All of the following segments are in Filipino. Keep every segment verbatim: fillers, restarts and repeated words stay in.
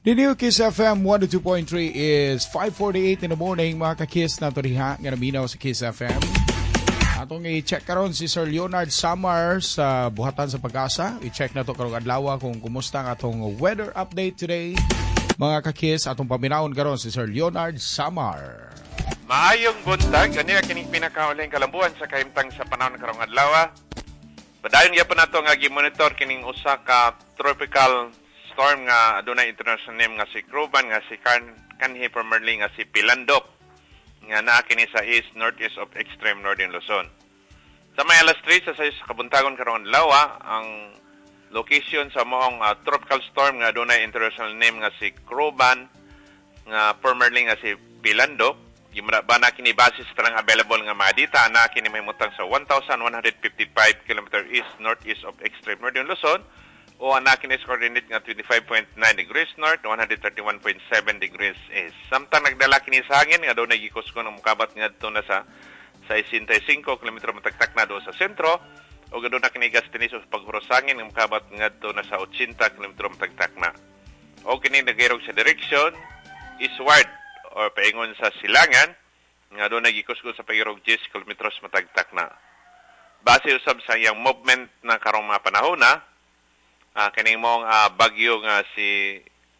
The new Kiss F M one oh two point three is five forty-eight in the morning, mga ka-Kiss na toriha nga naminaw sa Kiss F M. Atong i-check karon si Sir Leonard Samar sa Buhatan sa Pag-asa. I-check na to karong adlaw kung kumusta ang atong weather update today. Mga ka-Kiss, atong paminawon karon si Sir Leonard Samar. Maayong buntag, ani kining pinakauling kalambuan sa kahimtang sa panahon karong adlaw. Padayon gyapon nato nga gi-monitor kining usa ka tropical storm nga adunay international name nga si Croban nga si kan kanhi primarily nga si Pilandok nga naa kini sa east northeast of extreme northern Luzon. Sa may alas tres sa sayos kabuntagon karong adlaw, ang location sa moong uh, tropical storm nga adunay international name nga si Croban nga primarily nga si Pilandok. Gimra ba na kini basis tarang available nga mga data na kini may mutang sa one thousand one hundred fifty-five kilometers east northeast of extreme northern Luzon o ana kini coordinate nga twenty-five point nine degrees north, one hundred thirty-one point seven degrees east. Samtang nagdala kini sa hangin nga daw nagikuskon ang mukabat ngadto na sa sixty-five kilometers matagtak na do sa sentro o gado na kini gastinis sa paghuros hangin nga mukabat ngadto na sa eighty kilometers matagtak na. O kini nagirog sa direction eastward o paingon sa silangan nga doon nagikuskos sa pagirog ten kilometers matagtak na. Base usab sa iyang movement na karong mga panahon na uh, kaning mong uh, bagyo nga si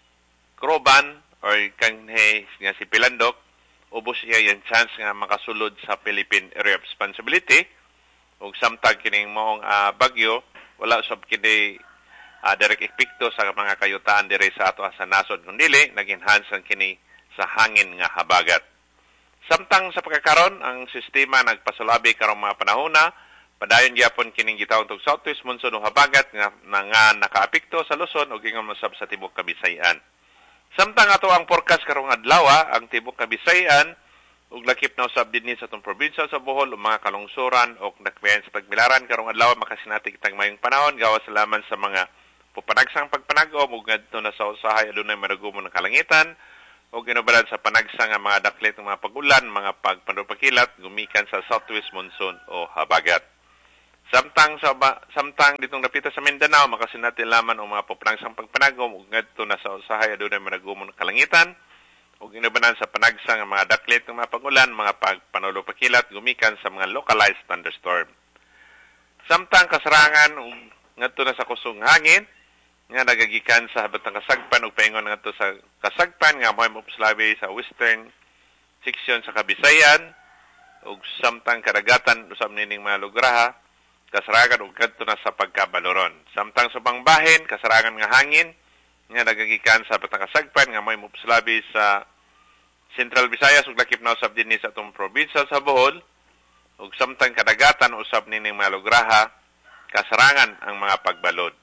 Croban or kanhe nga si Pilandok, ubos iya yung chance nga makasulod sa Philippine Area of Responsibility ug samtang kining mong uh, bagyo wala usab kini uh, direct epekto sa mga kayutaan dire sa ato sa nasod kun dili nag-enhance ang kini sa hangin nga habagat. Samtang sa pagkakaron, ang sistema nagpasulabi karong mga panahona, padayon gyapon kining gitawag og southwest monsoon o habagat nga, nga nakaapekto sa Luzon ug ingon masab sa tibuok Kabisayan. Samtang ato ang forecast karong adlaw, ang tibuok Kabisayan ug lakip na usab dinhi sa atong probinsya sa Bohol o mga kalungsuran o nakmayan sa Tagbilaran karong adlaw makasinati kitang mayong panahon gawas salaman sa mga pupanagsang pagpanagom ug ngadto na sa usahay adunay maragumon ng kalangitan o ginubalan sa panagsang nga mga daklit ng mga pagulan, mga pagpandupakilat, gumikan sa southwest monsoon o habagat. Samtang sa ba, samtang ditong napita sa Mindanao, makasinati laman o mga pupanagsang pagpanagom, o ngadto na sa usahay adunay managumon kalangitan, o ginubalan sa panagsang nga mga daklit ng mga pagulan, mga pagpandupakilat, gumikan sa mga localized thunderstorm. Samtang kasarangan, o ngadto na sa kusong hangin, nga nagagikan sa habatang kasagpan ug paingon ngadto sa kasagpan nga moy mopuslabi sa western section sa Kabisayan ug samtang kadagatan usab nining mga lugraha kasaragan ug kadto na sa pagkabaloron. Samtang sa bangbahin kasaragan nga hangin nga nagagikan sa habatang kasagpan nga moy mopuslabi sa Central Visayas ug lakip na usab dinhi sa atong probinsya sa Bohol ug samtang kadagatan usab nining mga lugraha kasarangan ang mga pagbalod.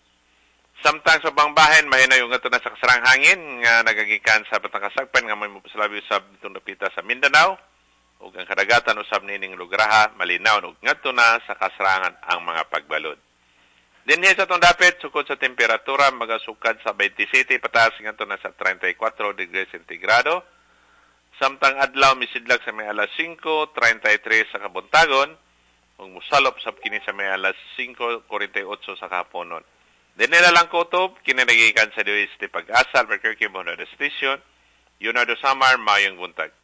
Samtang sa bangbahin, mahinay yung ito na sa kasarang hangin nga nagagikan sa batang kasagpan nga may mapasalabi usab itong napita sa Mindanao ug ang kadagatan usab nining lugraha malinaw ug ngadto na sa kasarangan ang mga pagbalod. Dinhi sa itong dapit, sukod sa temperatura, magasukad sa twenty-seven pataas ngadto na sa thirty-four degrees centigrado. Samtang adlaw misidlag sa may alas five thirty-three sa kabuntagon ug musalop sab kini sa may alas five forty-eight sa kahaponon. Dinhi na lang kutob, kinanagikan sa D O S T Pag-asa, Albuquerque, Bonado Station, Leonardo Samar, mayong buntag.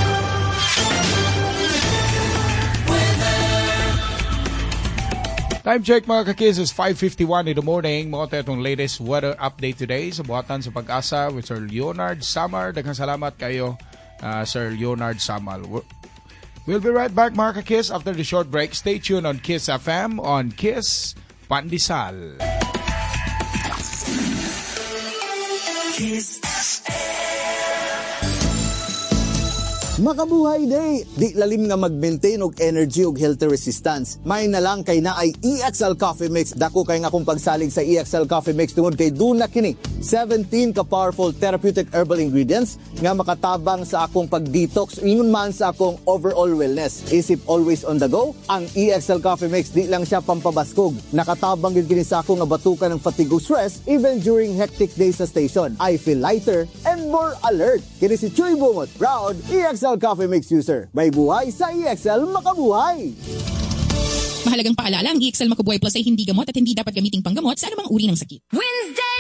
Time check mga ka-Kiss is five fifty-one in the morning. Mga tayo itong latest weather update today sa Buhatan sa Pag-asa with Sir Leonard Samar. Daghang salamat kayo, uh, Sir Leonard Samar. We'll be right back mga ka-Kiss after the short break. Stay tuned on Kiss F M on Kiss Pandesal. Kiss F M. Makabuhay day! Di lalim nga mag-maintain og energy og healthy resistance. May na lang kay na ay E X L Coffee Mix. Dako kay nga kung pagsalig sa E X L Coffee Mix tungod kay duna kini seventeen ka powerful therapeutic herbal ingredients nga makatabang sa akong pag-detox ingon man sa akong overall wellness. Isip always on the go, ang E X L Coffee Mix di lang siya pampabaskog. Nakatabang gyud kini sa akong nga batukan ng fatigue o stress even during hectic days sa station. I feel lighter and more alert. Kini si Chuy Bungot, proud E X L Coffee Mix user. May buhay sa E X L, makabuhay! Mahalagang paalala, ang E X L Makabuhay Plus ay hindi gamot at hindi dapat gamiting panggamot sa anumang uri ng sakit. Wednesday!